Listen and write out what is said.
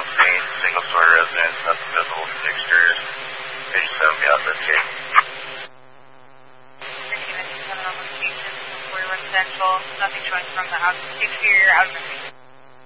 scene, single-story residence, nothing visible from the exterior. Page 7, the outside tape. Residential, nothing showing from the exterior out of the